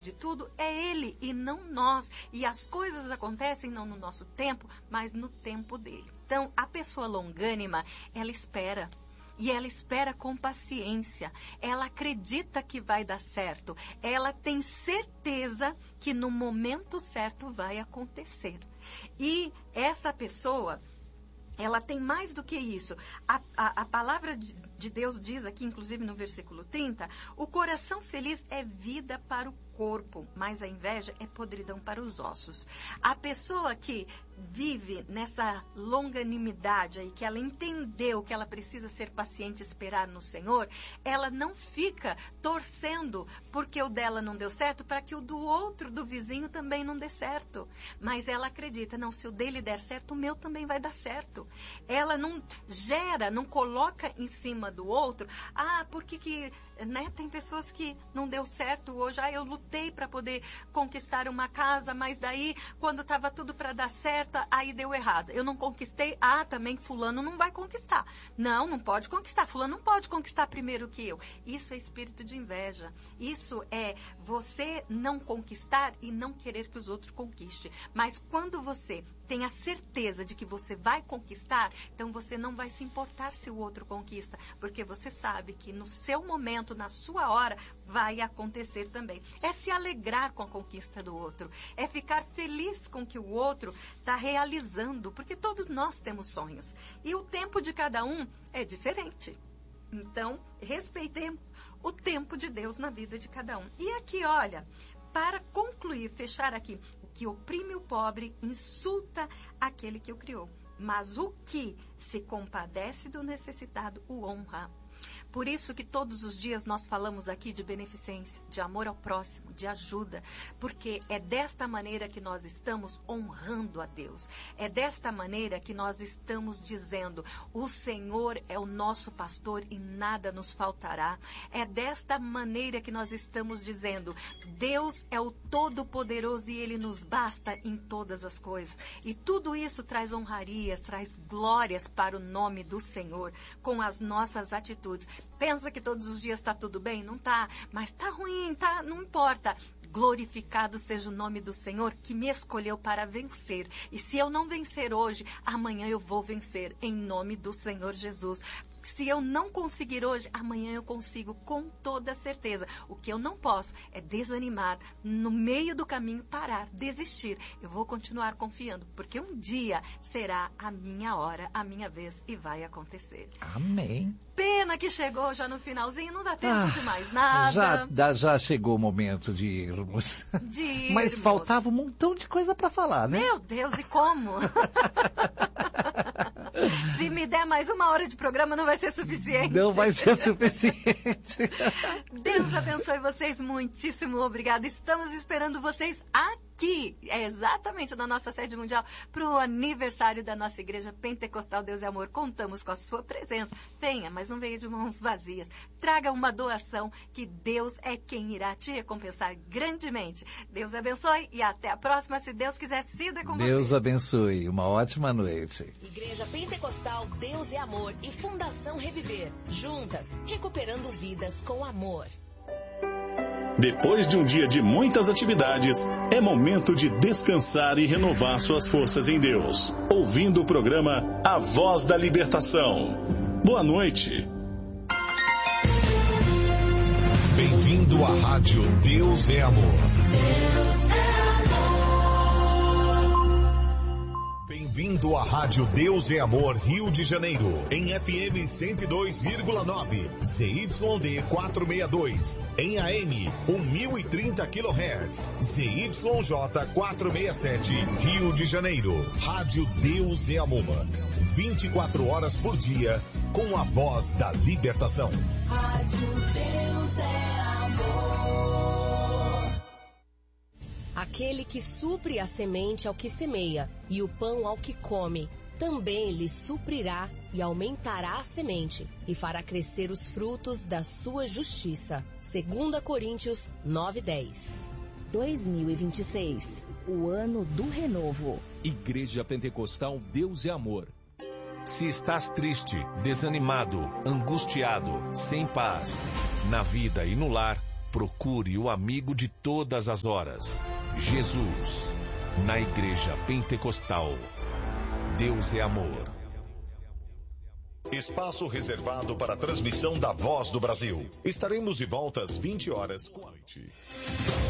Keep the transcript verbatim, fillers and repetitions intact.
de tudo é Ele e não nós. E as coisas acontecem não no nosso tempo, mas no tempo dele. Então, a pessoa longânima, ela espera. E ela espera com paciência. Ela acredita que vai dar certo. Ela tem certeza que no momento certo vai acontecer. E essa pessoa, ela tem mais do que isso. A, a, a palavra de, de Deus diz aqui, inclusive no versículo trinta, o coração feliz é vida para o corpo, mas a inveja é podridão para os ossos. A pessoa que vive nessa longanimidade aí, que ela entendeu que ela precisa ser paciente e esperar no Senhor, ela não fica torcendo porque o dela não deu certo, para que o do outro, do vizinho, também não dê certo. Mas ela acredita, não, se o dele der certo, o meu também vai dar certo. Ela não gera, não coloca em cima do outro, ah, porque que, né, tem pessoas que não deu certo hoje, ah, eu lutei para poder conquistar uma casa, mas daí, quando estava tudo para dar certo, aí deu errado. Eu não conquistei, ah, também fulano não vai conquistar. Não, não pode conquistar. Fulano não pode conquistar primeiro que eu. Isso é espírito de inveja. Isso é você não conquistar e não querer que os outros conquistem. Mas quando você tem a certeza de que você vai conquistar, então você não vai se importar se o outro conquista, porque você sabe que no seu momento, na sua hora, vai acontecer também. É se alegrar com a conquista do outro, é ficar feliz com o que o outro está realizando, porque todos nós temos sonhos. E o tempo de cada um é diferente. Então, respeitemos o tempo de Deus na vida de cada um. E aqui, olha, para concluir, fechar aqui, o que oprime o pobre insulta aquele que o criou, mas o que se compadece do necessitado o honra. Por isso que todos os dias nós falamos aqui de beneficência, de amor ao próximo, de ajuda, porque é desta maneira que nós estamos honrando a Deus. É desta maneira que nós estamos dizendo, o Senhor é o nosso pastor e nada nos faltará. É desta maneira que nós estamos dizendo, Deus é o Todo-Poderoso e Ele nos basta em todas as coisas. E tudo isso traz honrarias, traz glórias para o nome do Senhor, com as nossas atitudes. Pensa que todos os dias está tudo bem? Não está. Mas está ruim, tá? Não importa. Glorificado seja o nome do Senhor que me escolheu para vencer. E se eu não vencer hoje, amanhã eu vou vencer em nome do Senhor Jesus. Se eu não conseguir hoje, amanhã eu consigo com toda certeza. O que eu não posso é desanimar, no meio do caminho parar, desistir. Eu vou continuar confiando, porque um dia será a minha hora, a minha vez e vai acontecer. Amém. Pena que chegou já no finalzinho, não dá tempo ah, de mais nada. Já, dá, já chegou o momento de irmos. De irmos. Mas faltava um montão de coisa para falar, né? Meu Deus, e como? Se me der mais uma hora de programa, não vai ser suficiente. Não vai ser suficiente. Deus abençoe vocês, muitíssimo obrigado. Estamos esperando vocês aqui, é exatamente na nossa sede mundial, para o aniversário da nossa igreja Pentecostal Deus e Amor. Contamos com a sua presença. Venha, mas não venha de mãos vazias. Traga uma doação, que Deus é quem irá te recompensar grandemente. Deus abençoe e até a próxima, se Deus quiser, siga com você. Deus abençoe. Uma ótima noite. Igreja Pentecostal Deus e Amor e Fundação Reviver. Juntas, recuperando vidas com amor. Depois de um dia de muitas atividades, é momento de descansar e renovar suas forças em Deus. Ouvindo o programa A Voz da Libertação. Boa noite. Bem-vindo à Rádio Deus é Amor. Deus é amor. Bem-vindo à Rádio Deus é Amor, Rio de Janeiro, em F M cento e dois vírgula nove, Z Y D quatrocentos e sessenta e dois, em A M mil e trinta quilohertz, Z Y J quatrocentos e sessenta e sete, Rio de Janeiro. Rádio Deus é Amor, vinte e quatro horas por dia, com a voz da libertação. Rádio Deus é Amor. Aquele que supre a semente ao que semeia e o pão ao que come, também lhe suprirá e aumentará a semente e fará crescer os frutos da sua justiça. Segunda Coríntios nove, dez. dois mil e vinte e seis, o ano do renovo. Igreja Pentecostal Deus é Amor. Se estás triste, desanimado, angustiado, sem paz, na vida e no lar, procure o amigo de todas as horas. Jesus, na Igreja Pentecostal. Deus é amor. Espaço reservado para a transmissão da Voz do Brasil. Estaremos de volta às vinte horas da noite.